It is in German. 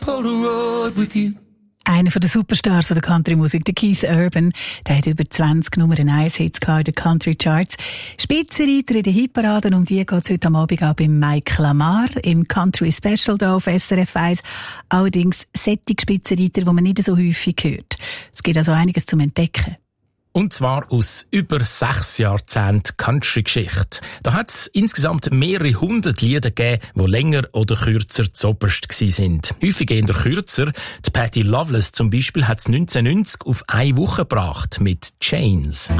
pull the road with you. Einer der Superstars der Country-Musik, der Keith Urban, der hat über 20 Nummer-1-Hits in den Country-Charts. Spitzenreiter in den Hitparaden, um die geht es heute Abend auch bei Mike Lamar im Country-Special hier auf SRF 1. Allerdings sättige Spitzenreiter, die man nicht so häufig hört. Es gibt also einiges zum Entdecken. Und zwar aus über 6 Jahrzehnten Country-Geschichte. Da hat es insgesamt mehrere 100 Lieder gegeben, die länger oder kürzer zuoberst waren. Häufig eher kürzer. Die Patti Loveless zum Beispiel hat es 1990 auf 1 Woche gebracht mit Chains.